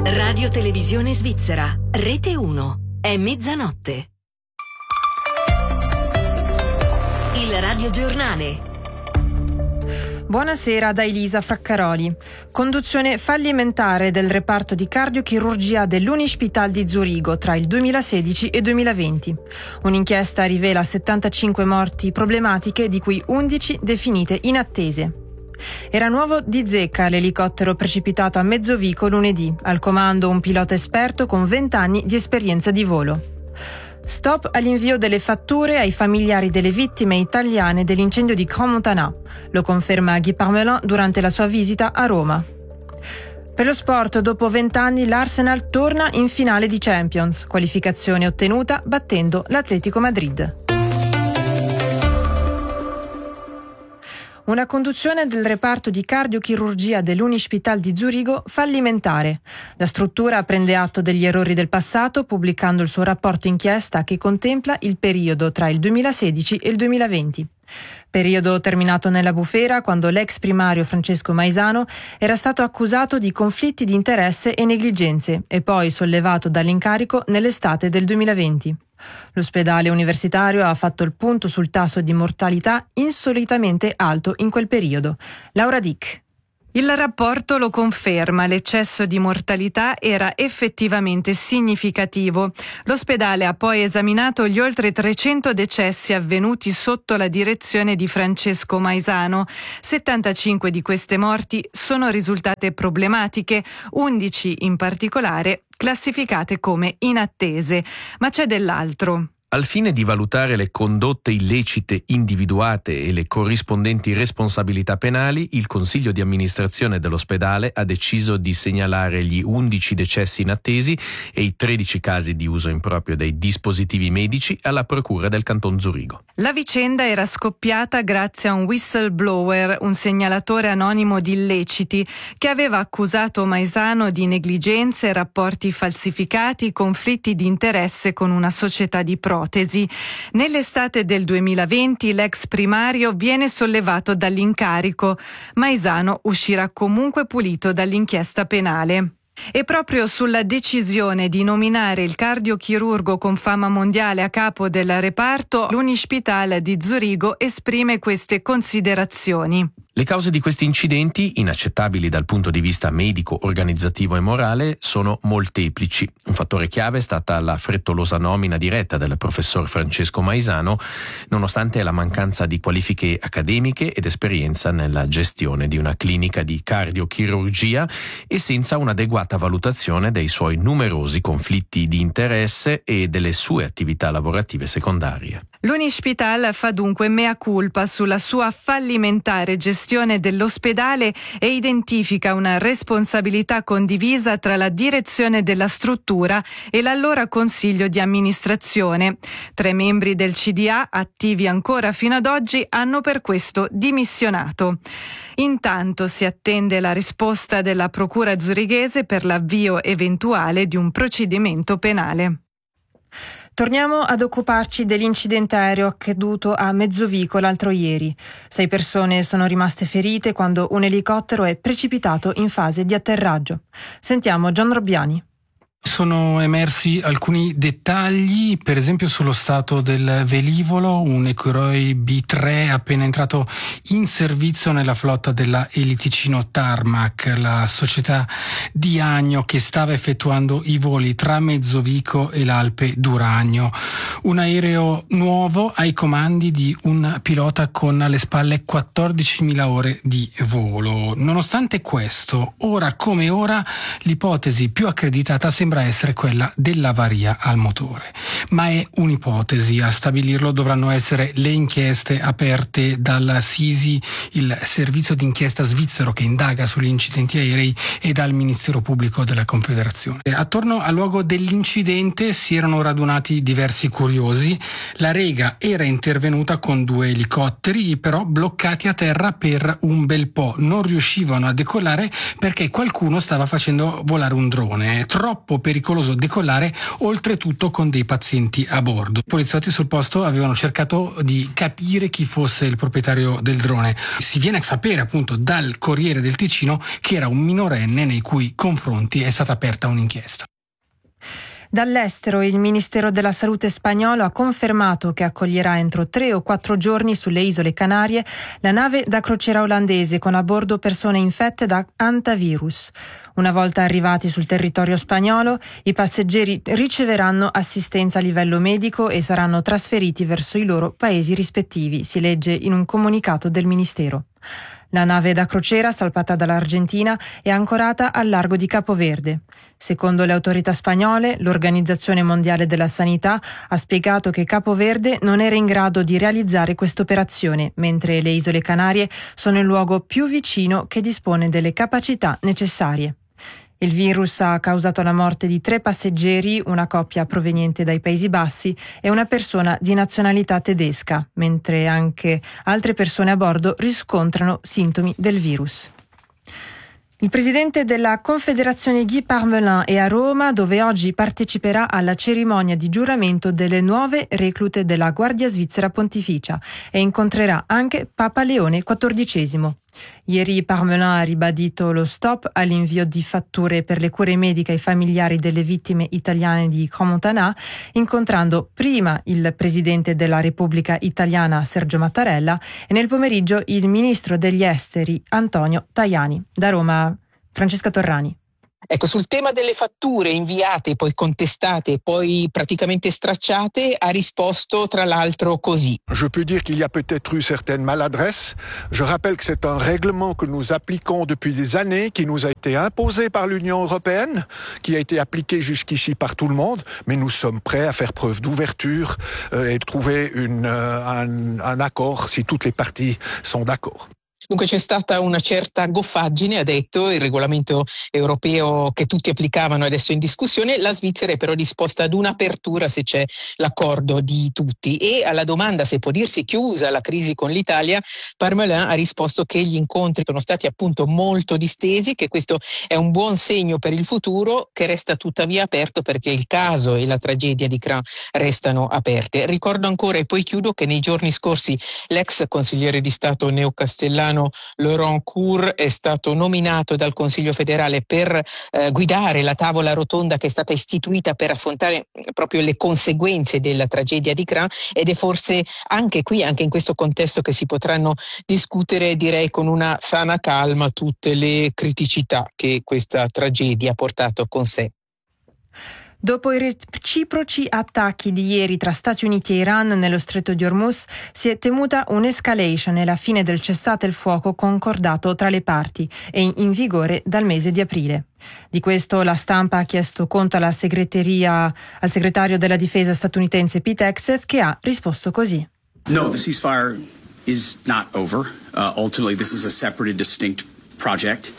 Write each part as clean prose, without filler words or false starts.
Radio Televisione Svizzera, Rete 1, è mezzanotte. Il radiogiornale. Buonasera da Elisa Fraccaroli. Conduzione fallimentare del reparto di cardiochirurgia dell'Unispital di Zurigo tra il 2016 e 2020. Un'inchiesta rivela 75 morti problematiche, di cui 11 definite inattese. Era nuovo di zecca l'elicottero precipitato a Mezzovico lunedì, al comando un pilota esperto con 20 anni di esperienza di volo. Stop all'invio delle fatture ai familiari delle vittime italiane dell'incendio di Crans-Montana. Lo conferma Guy Parmelin durante la sua visita a Roma. Per lo sport, dopo 20 anni l'Arsenal torna in finale di Champions, qualificazione ottenuta battendo l'Atletico Madrid. Una conduzione del reparto di cardiochirurgia dell'Unispital di Zurigo fallimentare. La struttura prende atto degli errori del passato, pubblicando il suo rapporto inchiesta che contempla il periodo tra il 2016 e il 2020. Periodo terminato nella bufera quando l'ex primario Francesco Maisano era stato accusato di conflitti di interesse e negligenze e poi sollevato dall'incarico nell'estate del 2020. L'ospedale universitario ha fatto il punto sul tasso di mortalità insolitamente alto in quel periodo. Laura Dick. Il rapporto lo conferma, l'eccesso di mortalità era effettivamente significativo. L'ospedale ha poi esaminato gli oltre 300 decessi avvenuti sotto la direzione di Francesco Maisano. 75 di queste morti sono risultate problematiche, 11 in particolare classificate come inattese. Ma c'è dell'altro. Al fine di valutare le condotte illecite individuate e le corrispondenti responsabilità penali, il Consiglio di amministrazione dell'ospedale ha deciso di segnalare gli 11 decessi inattesi e i 13 casi di uso improprio dei dispositivi medici alla Procura del Canton Zurigo. La vicenda era scoppiata grazie a un whistleblower, un segnalatore anonimo di illeciti, che aveva accusato Maisano di negligenze, rapporti falsificati, conflitti di interesse con una società di protesi. Nell'estate del 2020 l'ex primario viene sollevato dall'incarico. Maisano uscirà comunque pulito dall'inchiesta penale. E proprio sulla decisione di nominare il cardiochirurgo con fama mondiale a capo del reparto, l'Unispital di Zurigo esprime queste considerazioni. Le cause di questi incidenti, inaccettabili dal punto di vista medico, organizzativo e morale, sono molteplici. Un fattore chiave è stata la frettolosa nomina diretta del professor Francesco Maisano, nonostante la mancanza di qualifiche accademiche ed esperienza nella gestione di una clinica di cardiochirurgia e senza un'adeguata valutazione dei suoi numerosi conflitti di interesse e delle sue attività lavorative secondarie. L'Unispital fa dunque mea culpa sulla sua fallimentare gestione dell'ospedale e identifica una responsabilità condivisa tra la direzione della struttura e l'allora consiglio di amministrazione. 3 membri del CDA, attivi ancora fino ad oggi, hanno per questo dimissionato. Intanto si attende la risposta della Procura zurighese per l'avvio eventuale di un procedimento penale. Torniamo ad occuparci dell'incidente aereo accaduto a Mezzovico l'altro ieri. 6 persone sono rimaste ferite quando un elicottero è precipitato in fase di atterraggio. Sentiamo John Robbiani. Sono emersi alcuni dettagli, per esempio sullo stato del velivolo, un Ecuroi B3 appena entrato in servizio nella flotta della Eliticino Tarmac, la società di Agno che stava effettuando i voli tra Mezzovico e l'Alpe d'Uragno. Un aereo nuovo ai comandi di un pilota con alle spalle 14.000 ore di volo. Nonostante questo, ora come ora, l'ipotesi più accreditata sembra essere quella dell'avaria al motore. Ma è un'ipotesi, a stabilirlo dovranno essere le inchieste aperte dal SISI, il servizio d'inchiesta svizzero che indaga sugli incidenti aerei, e dal Ministero Pubblico della Confederazione. Attorno al luogo dell'incidente si erano radunati diversi curiosi curiosi. La Lega era intervenuta con 2 elicotteri, però bloccati a terra per un bel po'. Non riuscivano a decollare perché qualcuno stava facendo volare un drone. È troppo pericoloso decollare, oltretutto con dei pazienti a bordo. I poliziotti sul posto avevano cercato di capire chi fosse il proprietario del drone. Si viene a sapere appunto dal Corriere del Ticino che era un minorenne nei cui confronti è stata aperta un'inchiesta. Dall'estero il Ministero della Salute spagnolo ha confermato che accoglierà entro 3 o 4 giorni sulle isole Canarie la nave da crociera olandese con a bordo persone infette da hantavirus. Una volta arrivati sul territorio spagnolo, i passeggeri riceveranno assistenza a livello medico e saranno trasferiti verso i loro paesi rispettivi, si legge in un comunicato del Ministero. La nave da crociera, salpata dall'Argentina, è ancorata al largo di Capo Verde. Secondo le autorità spagnole, l'Organizzazione Mondiale della Sanità ha spiegato che Capo Verde non era in grado di realizzare quest'operazione, mentre le isole Canarie sono il luogo più vicino che dispone delle capacità necessarie. Il virus ha causato la morte di 3 passeggeri, una coppia proveniente dai Paesi Bassi e una persona di nazionalità tedesca, mentre anche altre persone a bordo riscontrano sintomi del virus. Il presidente della Confederazione Guy Parmelin è a Roma, dove oggi parteciperà alla cerimonia di giuramento delle nuove reclute della Guardia Svizzera Pontificia e incontrerà anche Papa Leone XIV. Ieri Parmelin ha ribadito lo stop all'invio di fatture per le cure mediche ai familiari delle vittime italiane di Crans-Montana, incontrando prima il presidente della Repubblica Italiana Sergio Mattarella e nel pomeriggio il ministro degli esteri Antonio Tajani. Da Roma, Francesca Torrani. Ecco, sul tema delle fatture inviate, poi contestate, poi praticamente stracciate, ha risposto tra l'altro così. Je peux dire qu'il y a peut-être eu certaines maladresses. Je rappelle que c'est un règlement que nous appliquons depuis des années, qui nous a été imposé par l'Union européenne, qui a été appliqué jusqu'ici par tout le monde, mais nous sommes prêts à faire preuve d'ouverture et trouver un accord si toutes les parties sont d'accord. Dunque c'è stata una certa goffaggine, ha detto, il regolamento europeo che tutti applicavano adesso è in discussione, la Svizzera è però disposta ad un'apertura se c'è l'accordo di tutti. E alla domanda se può dirsi chiusa la crisi con l'Italia, Parmelin ha risposto che gli incontri sono stati appunto molto distesi, che questo è un buon segno per il futuro, che resta tuttavia aperto perché il caso e la tragedia di Crans restano aperte. Ricordo ancora, e poi chiudo, che nei giorni scorsi l'ex consigliere di Stato neocastellano Laurent Cour è stato nominato dal Consiglio federale per guidare la tavola rotonda che è stata istituita per affrontare proprio le conseguenze della tragedia di Crans, ed è forse anche qui, anche in questo contesto, che si potranno discutere, direi con una sana calma, tutte le criticità che questa tragedia ha portato con sé. Dopo i reciproci attacchi di ieri tra Stati Uniti e Iran nello stretto di Hormuz, si è temuta un'escalation e la fine del cessate il fuoco concordato tra le parti e in vigore dal mese di aprile. Di questo la stampa ha chiesto conto al segretario della difesa statunitense Pete Hegseth, che ha risposto così. No, the ceasefire is not over. Ultimately, this is a separate and distinct project.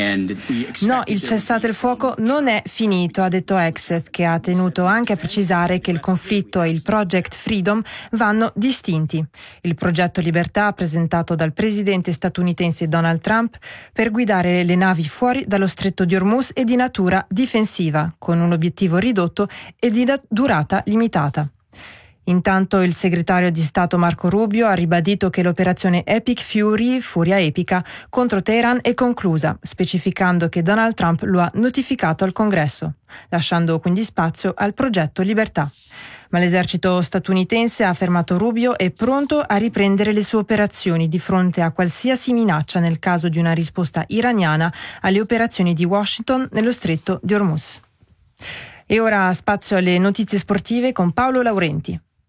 No, il cessate il fuoco non è finito, ha detto Hegseth, che ha tenuto anche a precisare che il conflitto e il Project Freedom vanno distinti. Il progetto Libertà, presentato dal presidente statunitense Donald Trump per guidare le navi fuori dallo stretto di Hormuz, è di natura difensiva, con un obiettivo ridotto e di durata limitata. Intanto il segretario di Stato Marco Rubio ha ribadito che l'operazione Epic Fury, Furia Epica, contro Teheran è conclusa, specificando che Donald Trump lo ha notificato al Congresso, lasciando quindi spazio al progetto Libertà. Ma l'esercito statunitense, ha affermato Rubio, è pronto a riprendere le sue operazioni di fronte a qualsiasi minaccia nel caso di una risposta iraniana alle operazioni di Washington nello stretto di Hormuz. E ora spazio alle notizie sportive con Paolo Laurenti.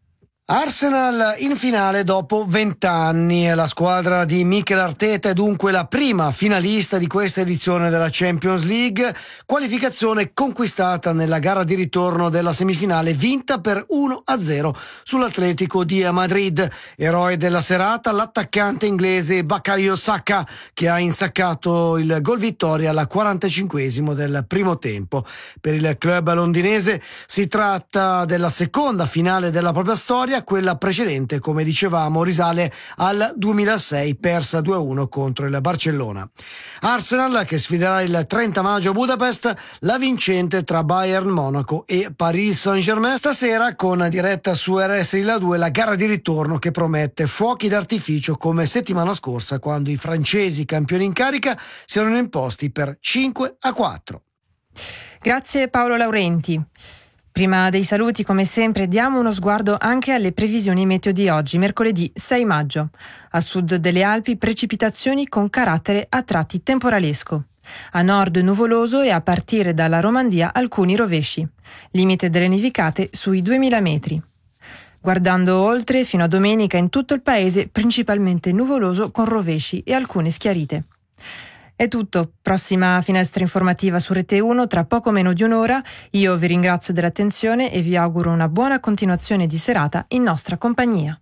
Arsenal in finale dopo 20 anni. La squadra di Mikel Arteta è dunque la prima finalista di questa edizione della Champions League, qualificazione conquistata nella gara di ritorno della semifinale vinta per 1-0 sull'Atletico di Madrid. Eroe della serata l'attaccante inglese Bukayo Saka, che ha insaccato il gol vittoria al 45esimo del primo tempo. Per il club londinese si tratta della seconda finale della propria storia. Quella precedente, come dicevamo, risale al 2006, persa 2-1 contro il Barcellona. Arsenal che sfiderà il 30 maggio a Budapest la vincente tra Bayern Monaco e Paris Saint-Germain. Stasera con diretta su RSI 2 la gara di ritorno che promette fuochi d'artificio come settimana scorsa, quando i francesi campioni in carica si erano imposti per 5-4. Grazie Paolo Laurenti. Prima dei saluti, come sempre, diamo uno sguardo anche alle previsioni meteo di oggi, mercoledì 6 maggio. A sud delle Alpi precipitazioni con carattere a tratti temporalesco. A nord nuvoloso e a partire dalla Romandia alcuni rovesci. Limite delle nevicate sui 2000 metri. Guardando oltre, fino a domenica in tutto il paese principalmente nuvoloso con rovesci e alcune schiarite. È tutto, prossima finestra informativa su Rete 1 tra poco meno di un'ora. Io vi ringrazio dell'attenzione e vi auguro una buona continuazione di serata in nostra compagnia.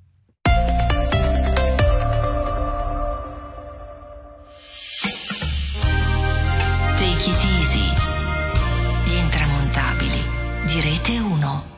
Take it easy. Gli intramontabili di Rete 1.